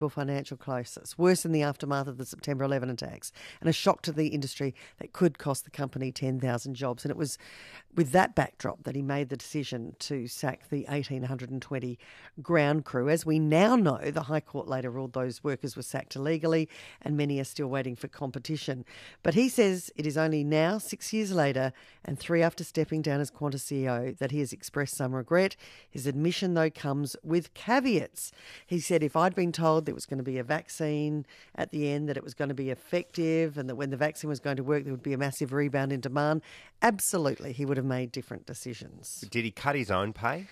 financial crisis, worse than the aftermath of the September 11 attacks, and a shock to the industry that could cost the company 10,000 jobs. And it was with that backdrop that he made the decision to sack the 1,820 ground crew. As we now know, the High Court later ruled those workers were sacked illegally, and many are still waiting for competition. But he says it is only now, 6 years later, and 3 after stepping down as Qantas CEO, that he has expressed some regret. His admission, though, comes with caveats. He said, if I'd been told there was going to be a vaccine at the end, that it was going to be effective, and that when the vaccine was going to work, there would be a massive rebound in demand, absolutely, he would have made different decisions. Did he cut his own pay?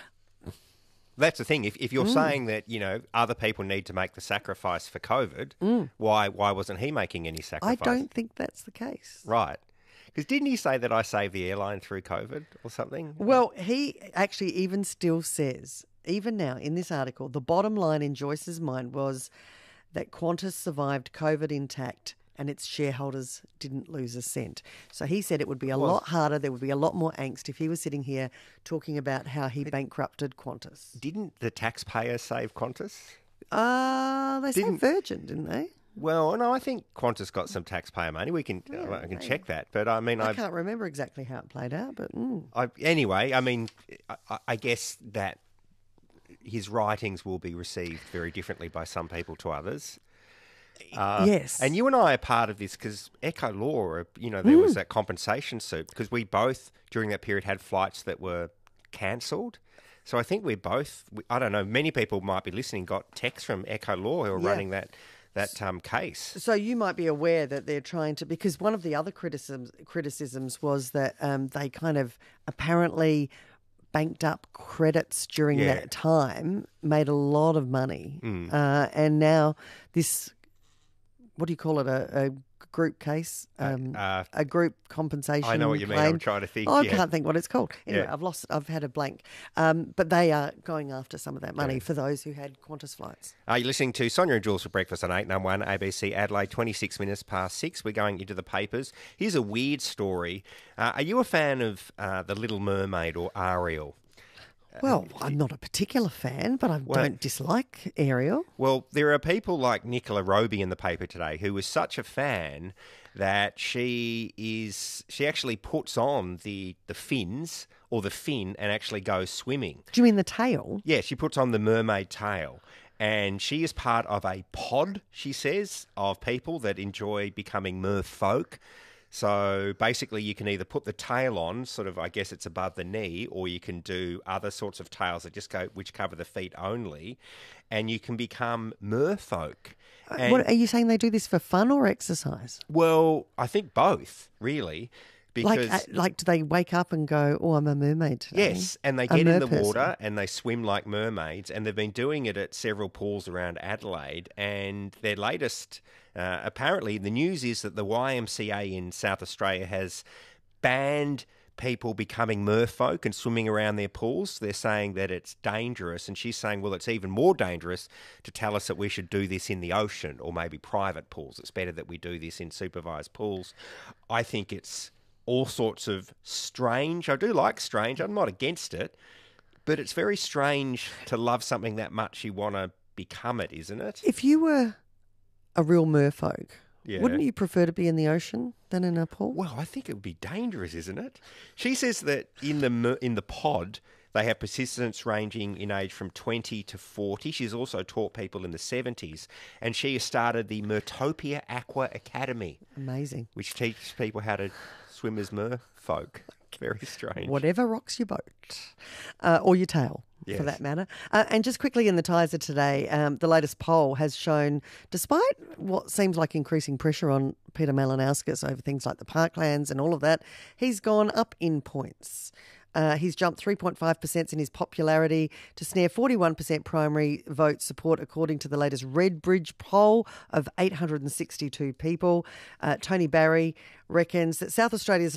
That's the thing. If you're saying that, other people need to make the sacrifice for COVID, why wasn't he making any sacrifice? I don't think that's the case. Right. Because didn't he say that I saved the airline through COVID or something? Well, he actually even still says, even now in this article, the bottom line in Joyce's mind was that Qantas survived COVID intact and its shareholders didn't lose a cent. So he said it would be a lot harder, there would be a lot more angst if he was sitting here talking about how he bankrupted Qantas. Didn't the taxpayer save Qantas? They saved Virgin, didn't they? Well, no, I think Qantas got some taxpayer money. I can check that. But I mean, I can't remember exactly how it played out. But anyway, I mean, I guess that his writings will be received very differently by some people to others. Yes. And you and I are part of this because Echo Law, there was that compensation suit because we both, during that period, had flights that were cancelled. So I think we both, I don't know, many people might be listening, got texts from Echo Law who are running that case. So you might be aware that they're trying to, because one of the other criticisms was that they kind of apparently banked up credits during that time, made a lot of money, and now this, what do you call it, a group case, a group compensation I know what you claim. mean. I'm trying to think. I can't think what it's called. Anyway, I've had a blank. But they are going after some of that money for those who had Qantas flights. Are you listening to Sonia and Jules for breakfast on 891 ABC Adelaide, 26 minutes past 6. We're going into the papers. Here's a weird story. Are you a fan of The Little Mermaid or Ariel? Well, I'm not a particular fan, but I don't dislike Ariel. Well, there are people like Nicola Roby in the paper today who is such a fan that she actually puts on the fins or the fin and actually goes swimming. Do you mean the tail? Yeah, she puts on the mermaid tail. And she is part of a pod, she says, of people that enjoy becoming merfolk. So basically you can either put the tail on, sort of, I guess it's above the knee, or you can do other sorts of tails that which cover the feet only, and you can become merfolk. What, are you saying they do this for fun or exercise? Well, I think both, really. Because, like, do they wake up and go, oh, I'm a mermaid today? Yes, and they get in the water and they swim like mermaids, and they've been doing it at several pools around Adelaide, and their latest, apparently the news is that the YMCA in South Australia has banned people becoming merfolk and swimming around their pools. They're saying that it's dangerous, and she's saying, well, it's even more dangerous to tell us that we should do this in the ocean or maybe private pools. It's better that we do this in supervised pools. I think it's all sorts of strange. I do like strange. I'm not against it. But it's very strange to love something that much you want to become it, isn't it? If you were a real merfolk, wouldn't you prefer to be in the ocean than in a pool? Well, I think it would be dangerous, isn't it? She says that in the pod, they have participants ranging in age from 20 to 40. She's also taught people in the 70s. And she has started the Mertopia Aqua Academy. Amazing. Which teaches people how to swim as merfolk. Very strange. Whatever rocks your boat. Or your tail, for that matter. And just quickly in the Tiser today, the latest poll has shown, despite what seems like increasing pressure on Peter Malinauskas over things like the parklands and all of that, he's gone up in points. He's jumped 3.5% in his popularity to snare 41% primary vote support, according to the latest Redbridge poll of 862 people. Tony Barry reckons that South Australian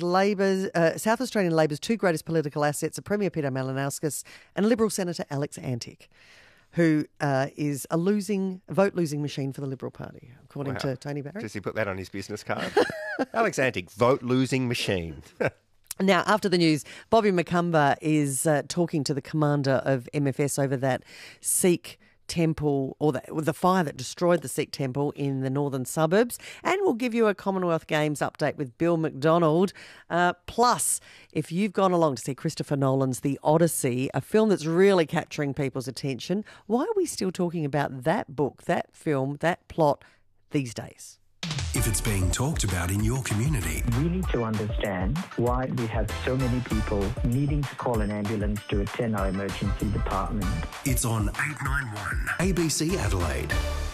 Labor's two greatest political assets are Premier Peter Malinauskas and Liberal Senator Alex Antic, who is a vote-losing machine for the Liberal Party, according to Tony Barry. Does he put that on his business card? Alex Antic, vote-losing machine. Now, after the news, Bobby McCumber is talking to the commander of MFS over that Seek temple, or the fire that destroyed the Sikh temple in the northern suburbs. And we'll give you a Commonwealth Games update with Bill McDonald. Plus, if you've gone along to see Christopher Nolan's The Odyssey, a film that's really capturing people's attention, why are we still talking about that book, that film, that plot these days? If it's being talked about in your community, we need to understand why we have so many people needing to call an ambulance to attend our emergency department. It's on 891 ABC Adelaide.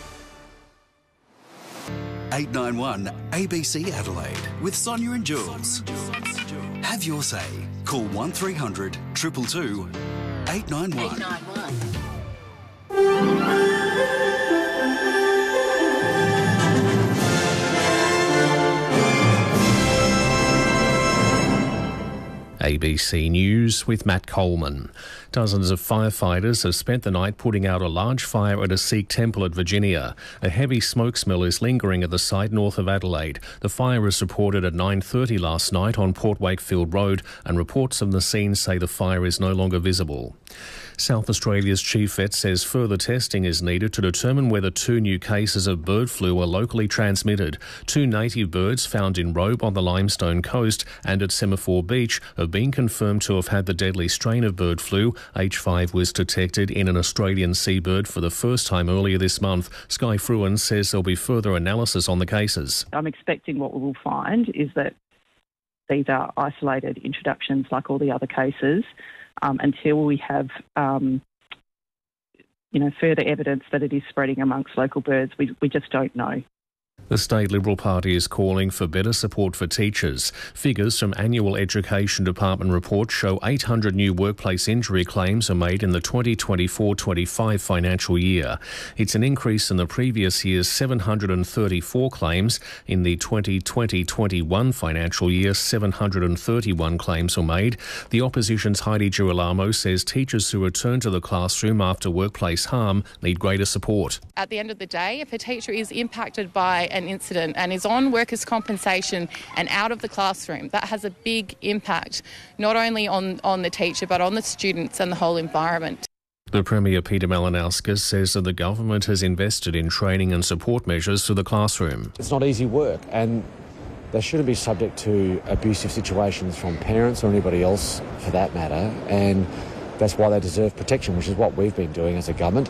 891 ABC Adelaide with Sonia and Jules. Have your say. Call 1300 222 891. 891. ABC News with Matt Coleman. Dozens of firefighters have spent the night putting out a large fire at a Sikh temple at Virginia. A heavy smoke smell is lingering at the site north of Adelaide. The fire was reported at 9:30 last night on Port Wakefield Road, and reports from the scene say the fire is no longer visible. South Australia's chief vet says further testing is needed to determine whether 2 new cases of bird flu are locally transmitted. 2 native birds found in Robe on the Limestone Coast and at Semaphore Beach have been confirmed to have had the deadly strain of bird flu. H5 was detected in an Australian seabird for the first time earlier this month. Sky Fruin says there'll be further analysis on the cases. I'm expecting what we will find is that these are isolated introductions like all the other cases. Until we have, further evidence that it is spreading amongst local birds, we just don't know. The State Liberal Party is calling for better support for teachers. Figures from annual Education Department reports show 800 new workplace injury claims are made in the 2024-25 financial year. It's an increase in the previous year's 734 claims. In the 2020-21 financial year, 731 claims were made. The opposition's Heidi Girolamo says teachers who return to the classroom after workplace harm need greater support. At the end of the day, if a teacher is impacted by an incident and is on workers' compensation and out of the classroom, that has a big impact not only on the teacher but on the students and the whole environment. The Premier Peter Malinauskas says that the government has invested in training and support measures for the classroom. It's not easy work, and they shouldn't be subject to abusive situations from parents or anybody else for that matter, and that's why they deserve protection, which is what we've been doing as a government.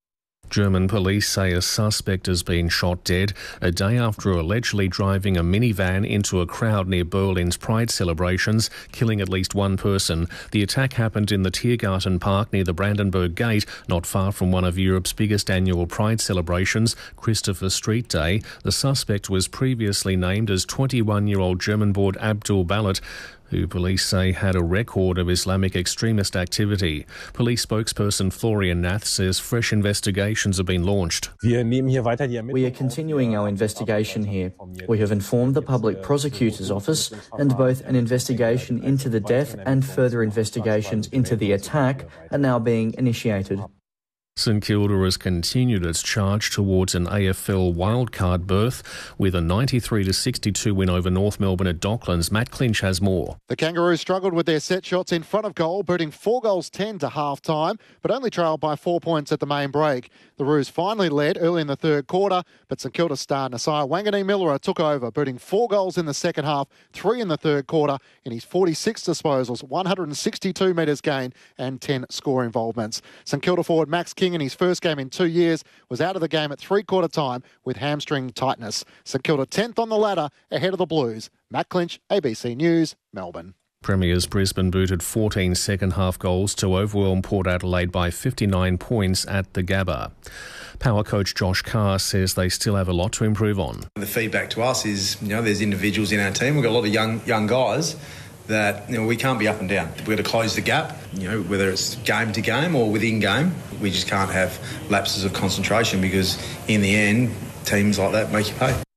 German police say a suspect has been shot dead a day after allegedly driving a minivan into a crowd near Berlin's Pride celebrations, killing at least one person. The attack happened in the Tiergarten Park near the Brandenburg Gate, not far from one of Europe's biggest annual Pride celebrations, Christopher Street Day. The suspect was previously named as 21-year-old German-born Abdul Balat, who police say had a record of Islamic extremist activity. Police spokesperson Florian Nath says fresh investigations have been launched. We are continuing our investigation here. We have informed the Public Prosecutor's Office, and both an investigation into the death and further investigations into the attack are now being initiated. St Kilda has continued its charge towards an AFL wildcard berth with a 93-62 win over North Melbourne at Docklands. Matt Clinch has more. The Kangaroos struggled with their set shots in front of goal, booting 4 goals 10 to half-time, but only trailed by 4 points at the main break. The Roos finally led early in the third quarter, but St Kilda star Nasiah Wanganeen-Millera took over, booting 4 goals in the second half, 3 in the third quarter, in his 46 disposals, 162 metres gained and 10 score involvements. St Kilda forward Max King in his first game in 2 years was out of the game at three-quarter time with hamstring tightness. St Kilda 10th on the ladder ahead of the Blues. Matt Clinch, ABC News, Melbourne. Premiers Brisbane booted 14 second-half goals to overwhelm Port Adelaide by 59 points at the Gabba. Power coach Josh Carr says they still have a lot to improve on. The feedback to us is, there's individuals in our team. We've got a lot of young guys that we can't be up and down. We've got to close the gap, whether it's game to game or within game. We just can't have lapses of concentration because in the end, teams like that make you pay.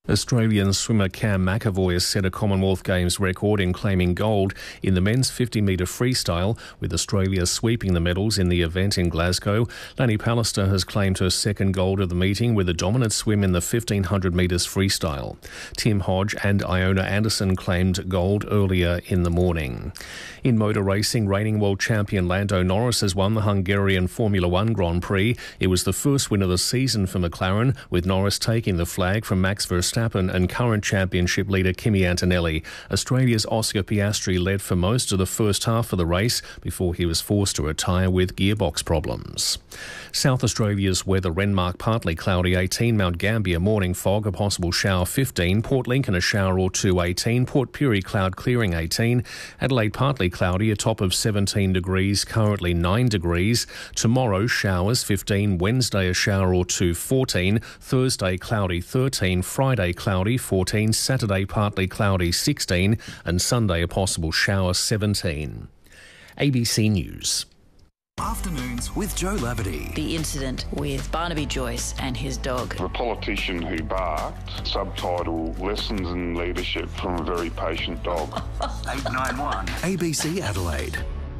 Australian swimmer Cam McAvoy has set a Commonwealth Games record in claiming gold in the men's 50-metre freestyle, with Australia sweeping the medals in the event in Glasgow. Lanny Pallister has claimed her second gold of the meeting with a dominant swim in the 1,500 metres freestyle. Tim Hodge and Iona Anderson claimed gold earlier in the morning. In motor racing, reigning world champion Lando Norris has won the Hungarian Formula One Grand Prix. It was the first win of the season for McLaren, with Norris taking the flag from Max Verstappen and current championship leader Kimi Antonelli. Australia's Oscar Piastri led for most of the first half of the race before he was forced to retire with gearbox problems. South Australia's weather: Renmark partly cloudy 18, Mount Gambier morning fog, a possible shower 15, Port Lincoln a shower or two 18, Port Pirie cloud clearing 18, Adelaide partly cloudy, a top of 17 degrees, currently 9 degrees. Tomorrow showers 15, Wednesday a shower or two 14, Thursday cloudy 13, Friday cloudy 14, Saturday partly cloudy 16, and Sunday a possible shower 17. ABC News. Afternoons with Joe Laverty. The incident with Barnaby Joyce and his dog. The politician who barked, subtitle Lessons in Leadership from a Very Patient Dog. 891 ABC Adelaide.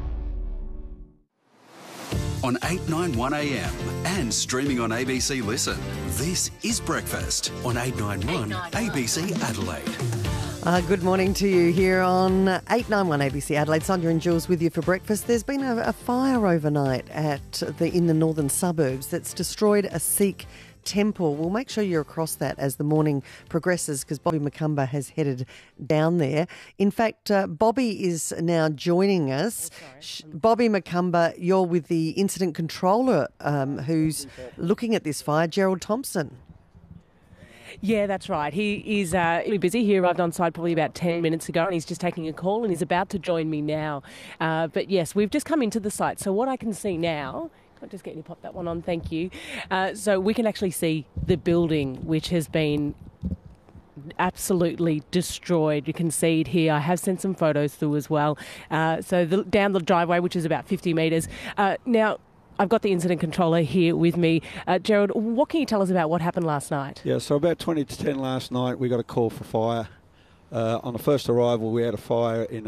On 891 AM and streaming on ABC Listen. This is Breakfast on 891 ABC Adelaide. Good morning to you here on 891 ABC Adelaide. Sonia and Jules with you for breakfast. There's been a fire overnight in the northern suburbs that's destroyed a Sikh temple. We'll make sure you're across that as the morning progresses, because Bobby Macumber has headed down there. In fact, Bobby is now joining us. Bobby Macumber, you're with the incident controller who's looking at this fire, Gerald Thompson. Yeah, that's right. He is really busy. He arrived on site probably about 10 minutes ago, and he's just taking a call, and he's about to join me now. But yes, we've just come into the site. So what I can see now, I'll just get you to pop that one on, thank you. So we can actually see the building, which has been absolutely destroyed. You can see it here. I have sent some photos through as well. So down the driveway, which is about 50 metres. Now, I've got the incident controller here with me. Gerald, what can you tell us about what happened last night? Yeah, so about 20 to 10 last night, we got a call for fire. On the first arrival, we had a fire in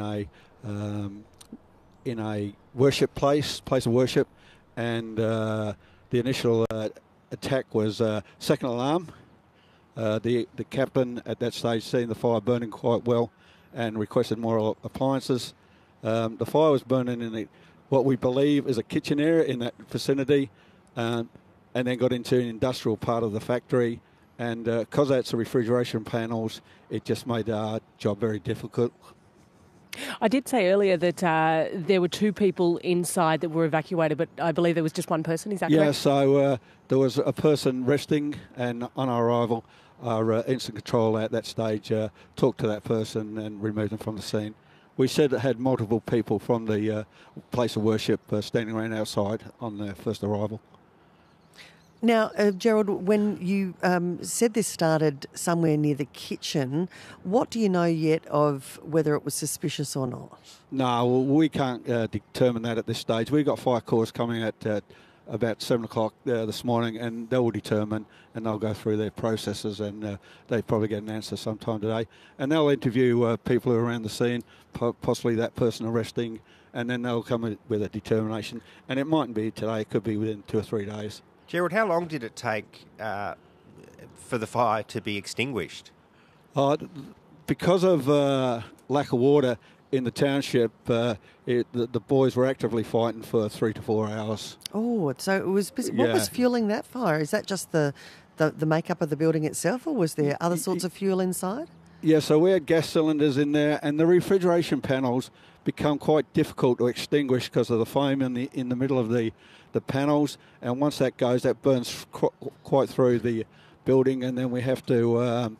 a worship place of worship, and the initial attack was second alarm. The captain at that stage seen the fire burning quite well and requested more appliances. The fire was burning in what we believe is a kitchen area in that vicinity, and then got into an industrial part of the factory. And because that's the refrigeration panels, it just made our job very difficult. I did say earlier that there were two people inside that were evacuated, but I believe there was just one person. Is that correct? Yeah, so there was a person resting, and on our arrival, our incident control at that stage talked to that person and removed them from the scene. We said it had multiple people from the place of worship standing around outside on their first arrival. Now, Gerald, when you said this started somewhere near the kitchen, what do you know yet of whether it was suspicious or not? No, we can't determine that at this stage. We've got fire calls coming at about 7 o'clock this morning, and they will determine, and they'll go through their processes, and they probably get an answer sometime today. And they'll interview people who are around the scene, possibly that person arresting, and then they'll come with a determination. And it mightn't be today, it could be within 2 or 3 days. Gerald, how long did it take for the fire to be extinguished? Because of lack of water in the township, the boys were actively fighting for 3 to 4 hours. Oh, so it was busy. What was fueling that fire? Is that just the makeup of the building itself, or was there other sorts of fuel inside? Yeah, so we had gas cylinders in there, and the refrigeration panels become quite difficult to extinguish because of the foam in the middle of the panels, and once that goes, that burns quite through the building, and then we have to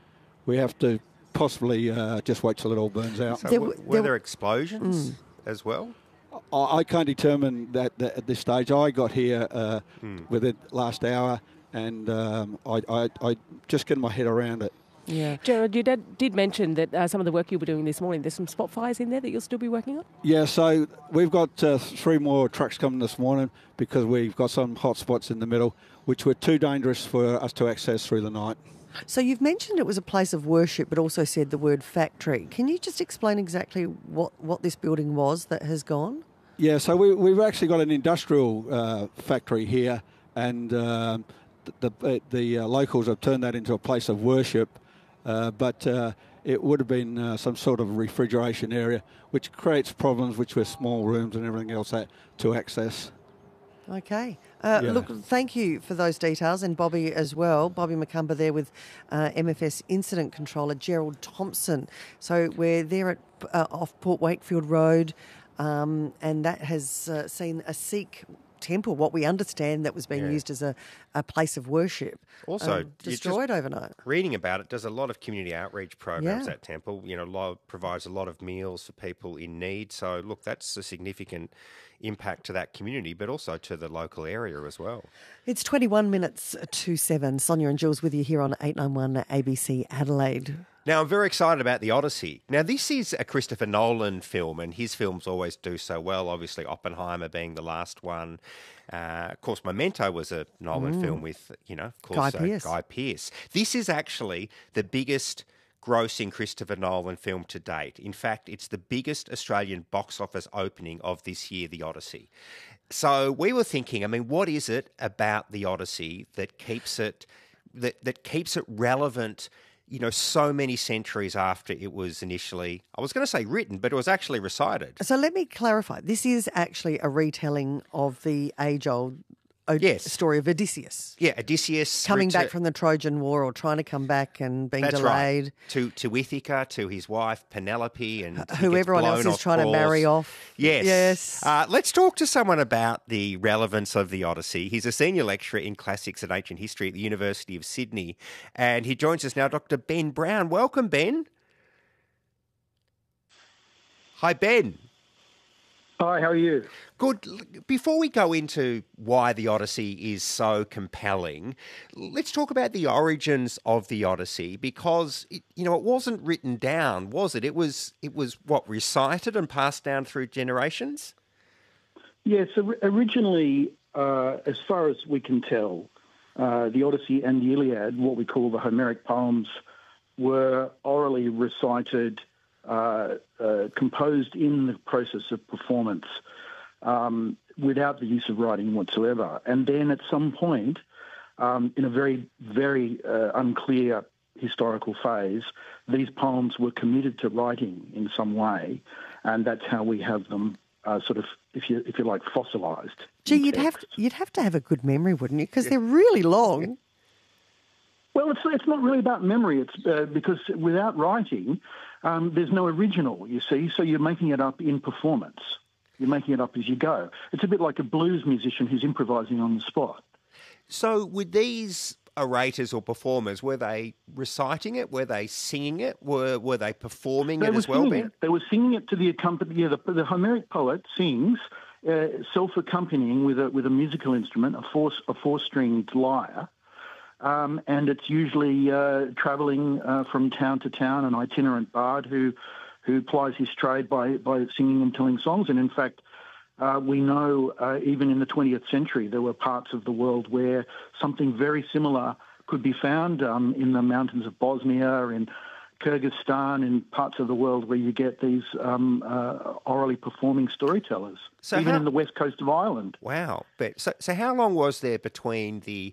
possibly just wait till it all burns out. So were there explosions as well? I can't determine that at this stage. I got here within the last hour, and I just getting my head around it. Yeah. Gerald, your dad did mention that some of the work you were doing this morning, there's some spot fires in there that you'll still be working on? Yeah, so we've got 3 more trucks coming this morning because we've got some hot spots in the middle, which were too dangerous for us to access through the night. So you've mentioned it was a place of worship, but also said the word factory. Can you just explain exactly what this building was that has gone? Yeah, so we've actually got an industrial factory here, and the locals have turned that into a place of worship, but it would have been some sort of refrigeration area, which creates problems, which were small rooms and everything else to access. Okay. Look, thank you for those details, and Bobby as well. Bobby McCumber there with MFS Incident Controller Gerald Thompson. So we're there at off Port Wakefield Road, and that has seen a Sikh temple, what we understand that was being used as a place of worship, also destroyed overnight. Reading about it, does a lot of community outreach programs at Temple. Provides a lot of meals for people in need. So look, that's a significant impact to that community, but also to the local area as well. It's 21 minutes to 7. Sonia and Jules with you here on 891 ABC Adelaide. Now, I'm very excited about The Odyssey. Now, this is a Christopher Nolan film, and his films always do so well, obviously Oppenheimer being the last one. Of course, Memento was a Nolan film with, of course, Guy Pearce. This is actually the biggest grossing Christopher Nolan film to date. In fact, it's the biggest Australian box office opening of this year, The Odyssey. So we were thinking, what is it about The Odyssey that keeps it relevant, so many centuries after it was initially, I was going to say written, but it was actually recited. So let me clarify. This is actually a retelling of the age-old story of Odysseus. Yeah, Odysseus. Coming back from the Trojan War, or trying to come back and being delayed. Right. To Ithaca, to his wife Penelope, and who everyone else is trying to marry off. Yes. Let's talk to someone about the relevance of the Odyssey. He's a senior lecturer in classics and ancient history at the University of Sydney, and he joins us now, Dr. Ben Brown. Welcome, Ben. Hi, Ben. Hi, how are you? Good. Before we go into why the Odyssey is so compelling, let's talk about the origins of the Odyssey, because it wasn't written down, was it? It was what, recited and passed down through generations? Yes, originally, as far as we can tell, the Odyssey and the Iliad, what we call the Homeric poems, were orally recited, composed in the process of performance, without the use of writing whatsoever. And then at some point, in a very, very unclear historical phase, these poems were committed to writing in some way, and that's how we have them sort of, if you like, fossilised. Gee, you'd have to have a good memory, wouldn't you? Because they're really long. Well, it's not really about memory. It's because without writing, there's no original, you see, so you're making it up in performance. You're making it up as you go. It's a bit like a blues musician who's improvising on the spot. So with these orators or performers, were they reciting it? Were they singing it? Were they performing it as well, Ben? They were singing it to the accompaniment. Yeah, the Homeric poet sings, self-accompanying with a musical instrument, a four-stringed lyre. And it's usually travelling from town to town, an itinerant bard who plies his trade by singing and telling songs. And in fact, we know even in the 20th century there were parts of the world where something very similar could be found, in the mountains of Bosnia, in Kyrgyzstan, in parts of the world where you get these orally performing storytellers, even in the west coast of Ireland. Wow. So how long was there between the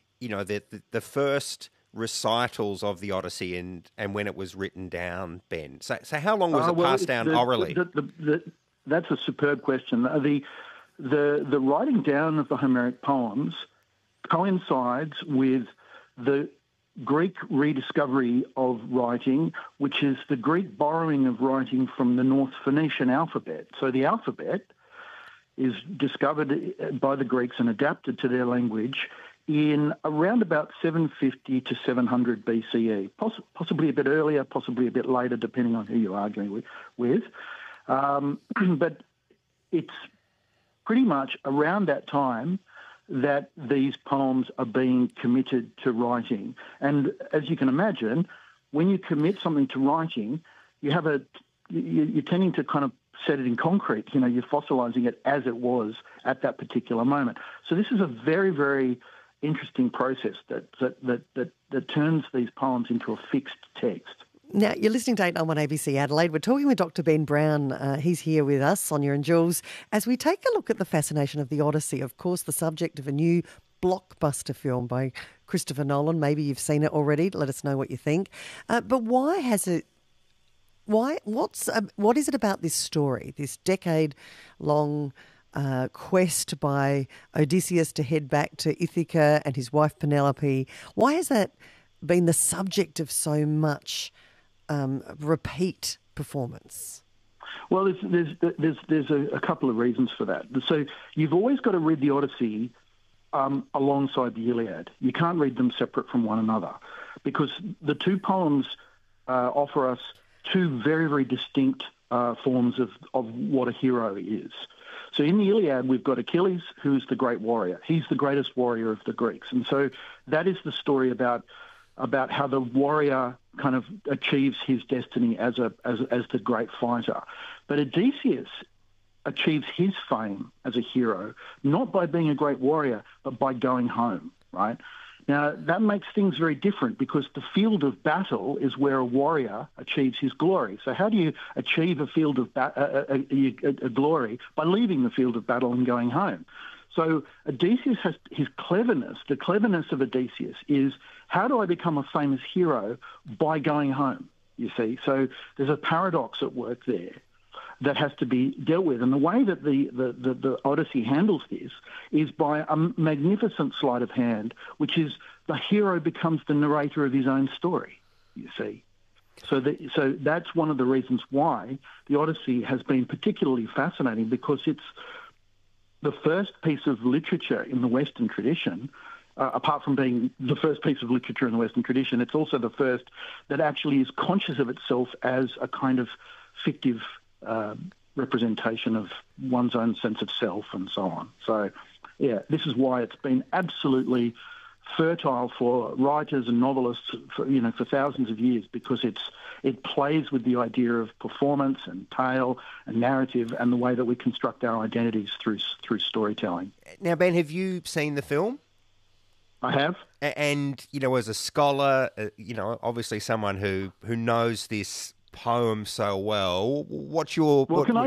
first recitals of the Odyssey and when it was written down, Ben? So how long was it passed down orally? That's a superb question. The writing down of the Homeric poems coincides with the Greek rediscovery of writing, which is the Greek borrowing of writing from the North Phoenician alphabet. So the alphabet is discovered by the Greeks and adapted to their language in around about 750 to 700 BCE, possibly a bit earlier, possibly a bit later, depending on who you're arguing with. But it's pretty much around that time that these poems are being committed to writing. And as you can imagine, when you commit something to writing, you're tending to kind of set it in concrete. You know, you're fossilising it as it was at that particular moment. So this is a very, very interesting process that turns these poems into a fixed text. Now, you're listening to 891 ABC Adelaide. We're talking with Dr. Ben Brown. He's here with us, Sonia and Jules, as we take a look at the fascination of the Odyssey, of course, the subject of a new blockbuster film by Christopher Nolan. Maybe you've seen it already. Let us know what you think. But why has it... What is it about this story, this decade-long quest by Odysseus to head back to Ithaca and his wife Penelope? Why has that been the subject of so much repeat performance? Well, there's a couple of reasons for that. So you've always got to read the Odyssey alongside the Iliad. You can't read them separate from one another, because the two poems offer us two very, very distinct forms of what a hero is. So in the Iliad, we've got Achilles, who's the great warrior. He's the greatest warrior of the Greeks. And so that is the story about how the warrior kind of achieves his destiny as the great fighter. But Odysseus achieves his fame as a hero, not by being a great warrior, but by going home, right? Now, that makes things very different, because the field of battle is where a warrior achieves his glory. So how do you achieve a field of a glory? By leaving the field of battle and going home. So Odysseus has his cleverness. The cleverness of Odysseus is, how do I become a famous hero? By going home, you see. So there's a paradox at work there that has to be dealt with. And the way that the Odyssey handles this is by a magnificent sleight of hand, which is the hero becomes the narrator of his own story, you see. So that's one of the reasons why the Odyssey has been particularly fascinating, because it's the first piece of literature in the Western tradition. Apart from being the first piece of literature in the Western tradition, it's also the first that actually is conscious of itself as a kind of fictive representation of one's own sense of self and so on. So, yeah, this is why it's been absolutely fertile for writers and novelists for thousands of years, because it plays with the idea of performance and tale and narrative and the way that we construct our identities through storytelling. Now, Ben, have you seen the film? I have. And, as a scholar, obviously someone who knows this poem so well, what's your... Well, can I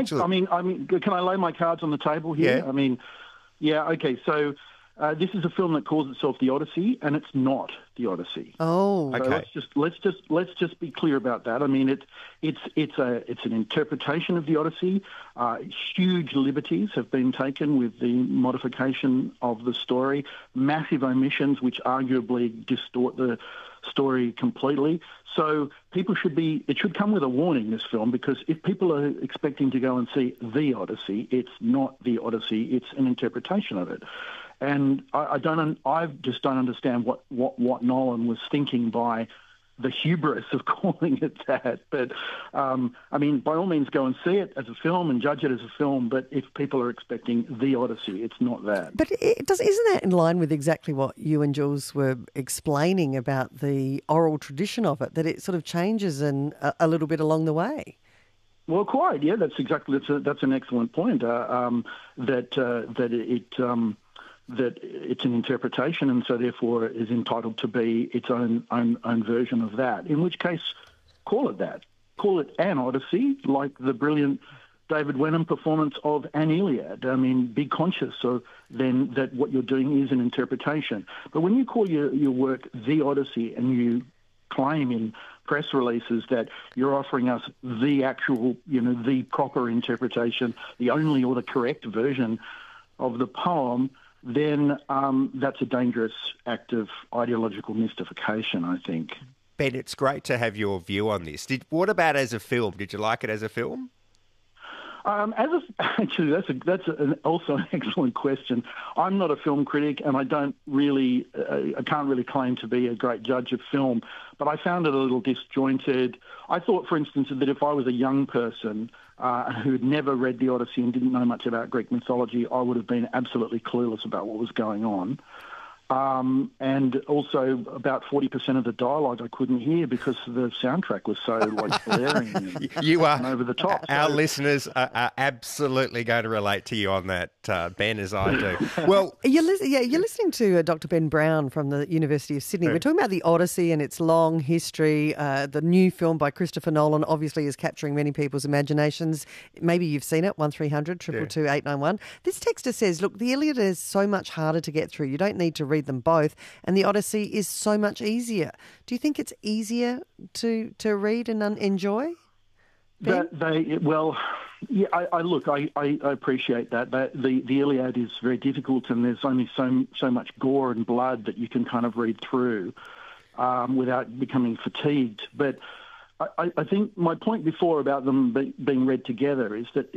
lay my cards on the table here? Yeah. Okay, so this is a film that calls itself The Odyssey, and it's not The Odyssey. Oh, okay. So let's just be clear about that. I mean, it's an interpretation of The Odyssey. Huge liberties have been taken with the modification of the story. Massive omissions, which arguably distort the story completely. So it should come with a warning, this film, because if people are expecting to go and see The Odyssey, it's not The Odyssey, it's an interpretation of it. And I just don't understand what Nolan was thinking by the hubris of calling it that. But, by all means, go and see it as a film and judge it as a film, but if people are expecting The Odyssey, it's not that. But isn't that in line with exactly what you and Jules were explaining about the oral tradition of it, that it sort of changes a little bit along the way? Well, quite, yeah, that's an excellent point, that it's an interpretation, and so therefore is entitled to be its own version of that. In which case, call it that. Call it an Odyssey, like the brilliant David Wenham performance of An Iliad. I mean, be conscious of then that what you're doing is an interpretation. But when you call your work The Odyssey and you claim in press releases that you're offering us the actual, the proper interpretation, the only or the correct version of the poem, then that's a dangerous act of ideological mystification, I think. Ben, it's great to have your view on this. What about as a film? Did you like it as a film? Actually, that's also an excellent question. I'm not a film critic, and I can't really claim to be a great judge of film. But I found it a little disjointed. I thought, for instance, that if I was a young person who'd never read the Odyssey and didn't know much about Greek mythology, I would have been absolutely clueless about what was going on. And also about 40% of the dialogue I couldn't hear because the soundtrack was so blaring and over the top. Our listeners are absolutely going to relate to you on that, Ben, as I do. Well, you're listening to Dr. Ben Brown from the University of Sydney. We're talking about the Odyssey and its long history. The new film by Christopher Nolan obviously is capturing many people's imaginations. Maybe you've seen it, 1300 222 891. This texter says, look, the Iliad is so much harder to get through. You don't need to read them both, and the Odyssey is so much easier. Do you think it's easier to read and enjoy? I appreciate that. The Iliad is very difficult, and there's only so much gore and blood that you can kind of read through without becoming fatigued. But I think my point before about them being read together is that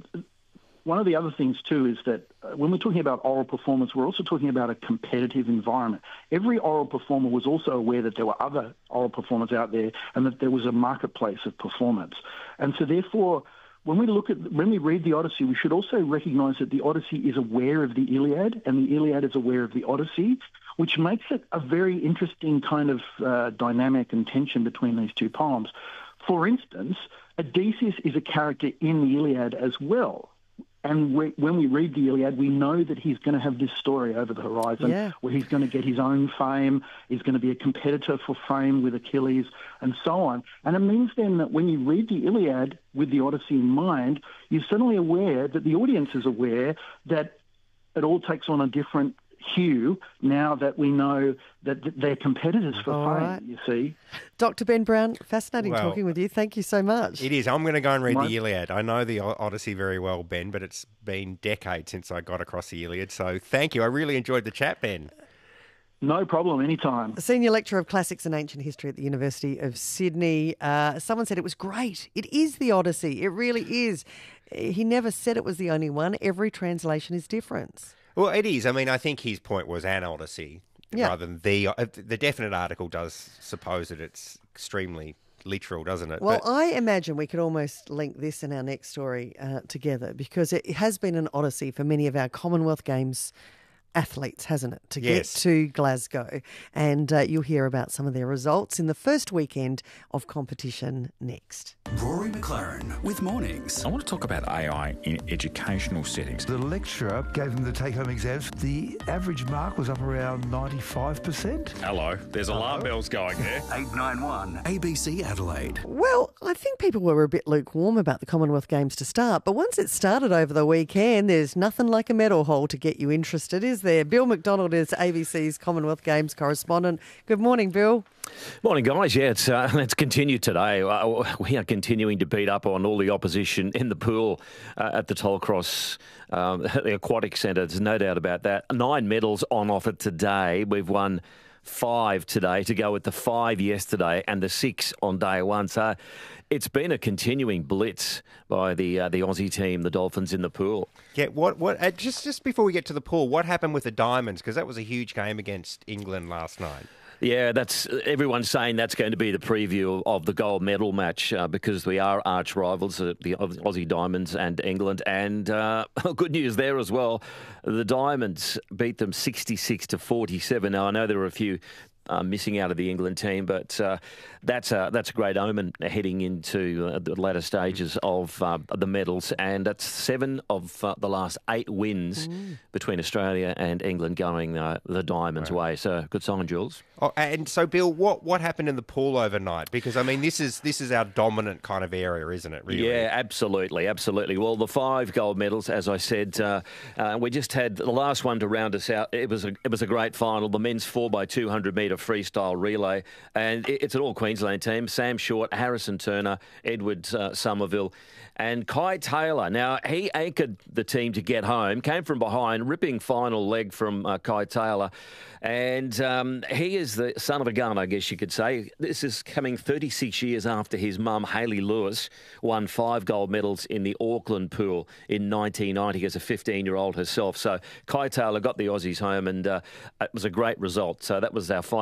one of the other things too is that when we're talking about oral performance, we're also talking about a competitive environment. Every oral performer was also aware that there were other oral performers out there and that there was a marketplace of performance. And so therefore, when we read the Odyssey, we should also recognise that the Odyssey is aware of the Iliad and the Iliad is aware of the Odyssey, which makes it a very interesting kind of dynamic and tension between these two poems. For instance, Odysseus is a character in the Iliad as well. And when we read the Iliad, we know that he's going to have this story over the horizon where he's going to get his own fame, he's going to be a competitor for fame with Achilles, and so on. And it means then that when you read the Iliad with the Odyssey in mind, you're suddenly aware that the audience is aware that it all takes on a different hue now that we know that they're competitors for fame, you see. Dr. Ben Brown, fascinating talking with you. Thank you so much. It is. I'm going to go and read the Iliad. I know the Odyssey very well, Ben, but it's been decades since I got across the Iliad, so thank you. I really enjoyed the chat, Ben. No problem, anytime. Senior Lecturer of Classics and Ancient History at the University of Sydney. Someone said it was great. It is the Odyssey. It really is. He never said it was the only one. Every translation is different. Well, it is. I mean, I think his point was an Odyssey rather than the definite article does suppose that it's extremely literal, doesn't it? Well, I imagine we could almost link this and our next story together because it has been an odyssey for many of our Commonwealth Games athletes, hasn't it, to get to Glasgow. And you'll hear about some of their results in the first weekend of competition next. Rory McLaren with Mornings. I want to talk about AI in educational settings. The lecturer gave them the take-home exams. The average mark was up around 95%. Hello, there's alarm bells going there. 891 ABC Adelaide. Well, I think people were a bit lukewarm about the Commonwealth Games to start, but once it started over the weekend, there's nothing like a medal haul to get you interested, is there? Bill McDonald is ABC's Commonwealth Games correspondent. Good morning, Bill. Morning, guys. Yeah, let's continue today. We are continuing to beat up on all the opposition in the pool at the Tollcross, the Aquatic Centre. There's no doubt about that. 9 medals on offer today. We've won 5 today to go with the 5 yesterday and the 6 on day one. So it's been a continuing blitz by the Aussie team, the Dolphins, in the pool. Yeah, what? Just before we get to the pool, what happened with the Diamonds? Because that was a huge game against England last night. Yeah, everyone's saying that's going to be the preview of the gold medal match because we are arch rivals, the Aussie Diamonds and England. And good news there as well. The Diamonds beat them 66-47. Now, I know there were a few missing out of the England team, but that's a great omen heading into the latter stages of the medals. And that's 7 of the last 8 wins between Australia and England going the Diamonds' way. So good sign, Jules. Oh, and so, Bill, what happened in the pool overnight? Because I mean, this is our dominant kind of area, isn't it? Really? Yeah, absolutely. Well, the 5 gold medals, as I said, we just had the last one to round us out. It was a great final. The men's 4x200 metre freestyle relay, and it's an all Queensland team. Sam Short, Harrison Turner, Edward Somerville, and Kai Taylor. Now, he anchored the team to get home, came from behind, ripping final leg from Kai Taylor. And he is the son of a gun, I guess you could say. This is coming 36 years after his mum, Hayley Lewis, won 5 gold medals in the Auckland pool in 1990 as a 15-year-old herself. So Kai Taylor got the Aussies home, and it was a great result. So that was our final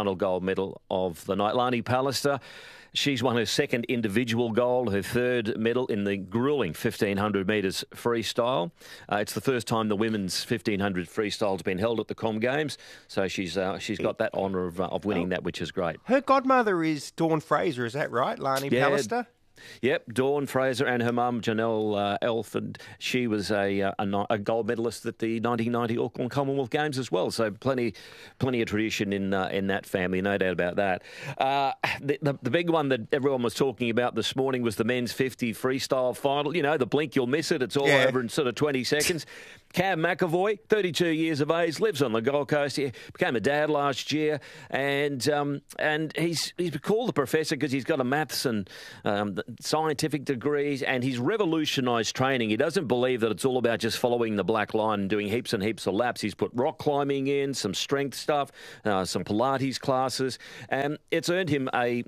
final gold medal of the night. Lani Pallister, she's won her second individual gold, her third medal in the gruelling 1,500 metres freestyle. It's the first time the women's 1,500 freestyle has been held at the Com Games, so she's got that honour of winning that, which is great. Her godmother is Dawn Fraser, is that right, Lani Pallister? Yep, Dawn Fraser and her mum, Janelle Elford. She was a gold medalist at the 1990 Auckland Commonwealth Games as well. So plenty of tradition in that family, no doubt about that. The big one that everyone was talking about this morning was the men's 50 freestyle final. You know, the blink, you'll miss it. It's all over in sort of 20 seconds. Cam McAvoy, 32 years of age, lives on the Gold Coast. He became a dad last year, and he's called the professor because he's got a maths and scientific degrees, and he's revolutionised training. He doesn't believe that it's all about just following the black line and doing heaps and heaps of laps. He's put rock climbing in, some strength stuff, some Pilates classes, and it's earned him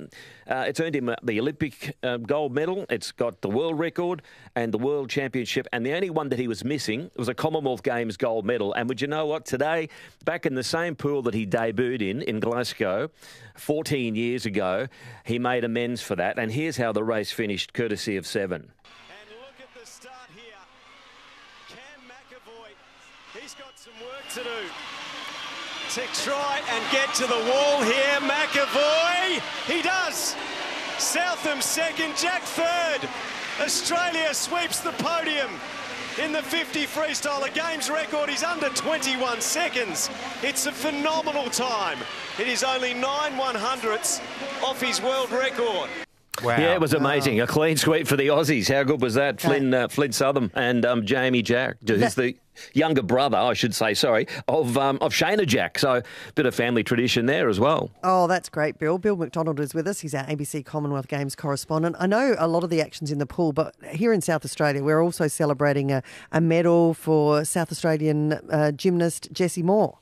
the Olympic gold medal. It's got the world record and the world championship, and the only one that he was missing was a Commonwealth Games gold medal. And would you know what? Today, back in the same pool that he debuted in Glasgow 14 years ago, he made amends for that. And here's how the race finished, courtesy of Seven. And look at the start here. Cam McAvoy, he's got some work to do to try and get to the wall here. McAvoy, he does. Southam second, Jack third. Australia sweeps the podium in the 50 freestyle. A games record is under 21 seconds. It's a phenomenal time. It is only 9/100ths off his world record. Wow. Yeah, it was amazing. A clean sweep for the Aussies. How good was that? Flynn Southam and Jamie Jack. He's the younger brother, I should say, of Shayna Jack. So a bit of family tradition there as well. Oh, that's great, Bill. Bill McDonald is with us. He's our ABC Commonwealth Games correspondent. I know a lot of the action's in the pool, but here in South Australia, we're also celebrating a medal for South Australian gymnast Jessie Moore.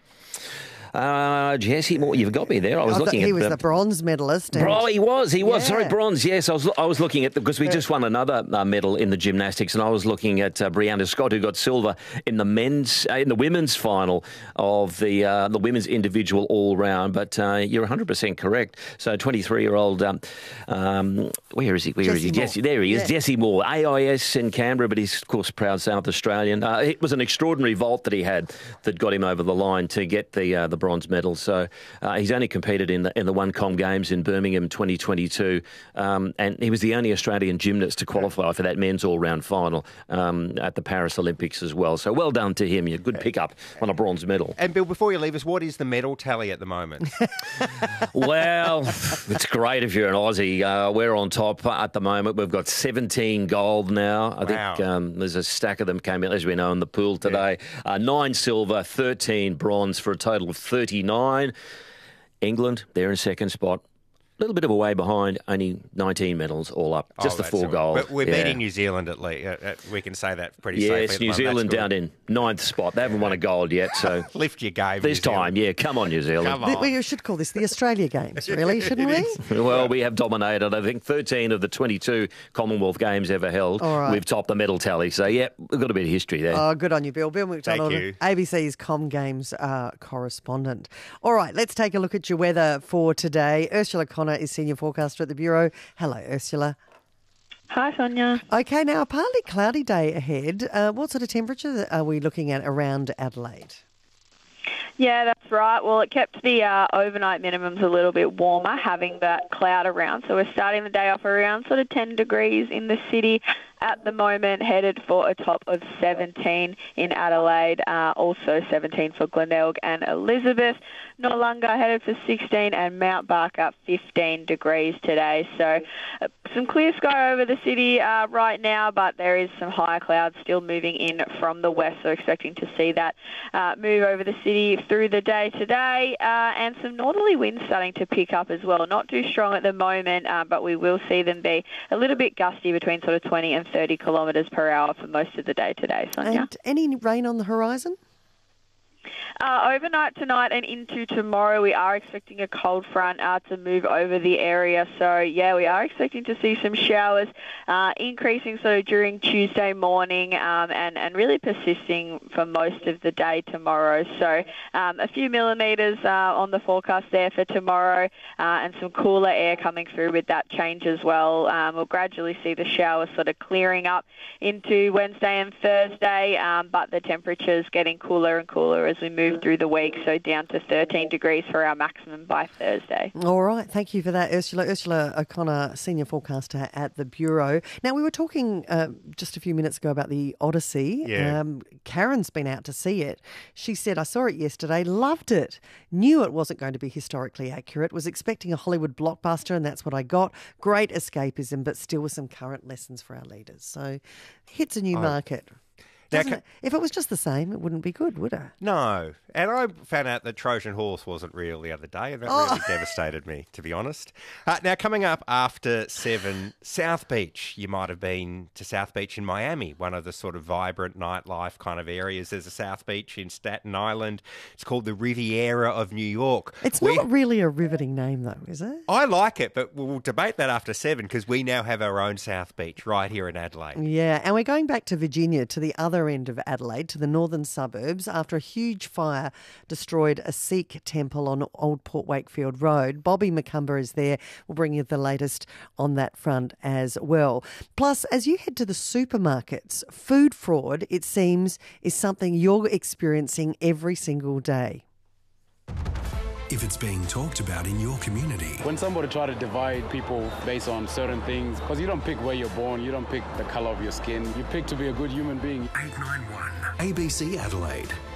Jessie Moore, you've got me there. I was looking at. He was the bronze medalist. He was. Yeah. Sorry, bronze. Yes, I was looking at because we just won another medal in the gymnastics, and I was looking at Brianna Scott, who got silver in the women's final of the women's individual all round. But you're 100% correct. So 23-year-old, where is he? Jesse, there he is. Yeah. Jessie Moore, AIS in Canberra, but he's of course proud South Australian. It was an extraordinary vault that he had that got him over the line to get the bronze medal. So he's only competed in the One Com Games in Birmingham 2022, and he was the only Australian gymnast to qualify for that men's all-round final at the Paris Olympics as well. So well done to him. A good pickup on a bronze medal. And Bill, before you leave us, what is the medal tally at the moment? Well, it's great if you're an Aussie. We're on top at the moment. We've got 17 gold now. I think there's a stack of them came out, as we know, in the pool today. 9 silver, 13 bronze for a total of 39. England, they're in second spot. A little bit of a way behind, only 19 medals all up. Just the 4 gold. But we're beating New Zealand at least. We can say that pretty safely. Yes, New Zealand down in 9th spot. They haven't won a gold yet, so... Lift your game, this time, come on, New Zealand. Come on. We should call this the Australia Games, really, shouldn't we? Well, we have dominated. I think 13 of the 22 Commonwealth Games ever held. Right. We've topped the medal tally. So, we've got a bit of history there. Oh, good on you, Bill. Bill McDonald, Thank you. ABC's Com Games correspondent. All right, let's take a look at your weather for today. Ursula Connor is senior forecaster at the Bureau. Hello, Ursula. Hi, Sonia. Okay, now a partly cloudy day ahead. What sort of temperature are we looking at around Adelaide? Yeah, that's right. Well, it kept the overnight minimums a little bit warmer, having that cloud around. So we're starting the day off around sort of 10 degrees in the city at the moment, headed for a top of 17 in Adelaide, also 17 for Glenelg and Elizabeth. Noarlunga headed for 16 and Mount Barker 15 degrees today. So some clear sky over the city right now, but there is some higher clouds still moving in from the west, so expecting to see that move over the city through the day today, and some northerly winds starting to pick up as well. Not too strong at the moment, but we will see them be a little bit gusty between sort of 20 and 30 kilometres per hour for most of the day today, Sonia. And any rain on the horizon? Overnight tonight and into tomorrow, we are expecting a cold front to move over the area. So, yeah, we are expecting to see some showers increasing sort of during Tuesday morning and really persisting for most of the day tomorrow. So, a few millimetres on the forecast there for tomorrow and some cooler air coming through with that change as well. We'll gradually see the showers sort of clearing up into Wednesday and Thursday, but the temperatures getting cooler and cooler as we move through the week, so down to 13 degrees for our maximum by Thursday. All right, thank you for that, Ursula. Ursula O'Connor, Senior Forecaster at the Bureau. Now, we were talking just a few minutes ago about the Odyssey. Yeah. Karen's been out to see it. She said, I saw it yesterday, loved it, knew it wasn't going to be historically accurate, was expecting a Hollywood blockbuster, and that's what I got. Great escapism, but still with some current lessons for our leaders. So hits a new market. If it was just the same, it wouldn't be good, would it? No. And I found out that Trojan Horse wasn't real the other day, and that really devastated me, to be honest. Now, coming up after 7, South Beach. You might have been to South Beach in Miami, one of the sort of vibrant nightlife kind of areas. There's a South Beach in Staten Island. It's called the Riviera of New York. It's not really a riveting name, though, is it? I like it, but we'll debate that after 7 because we now have our own South Beach right here in Adelaide. Yeah, and we're going back to Virginia, to the other end of Adelaide, to the northern suburbs, after a huge fire destroyed a Sikh temple on Old Port Wakefield Road. Bobby McCumber is there. We'll bring you the latest on that front as well. Plus, as you head to the supermarkets, food fraud, it seems, is something you're experiencing every single day. If it's being talked about in your community. When somebody try to divide people based on certain things, because you don't pick where you're born, you don't pick the colour of your skin, you pick to be a good human being. 891 ABC Adelaide.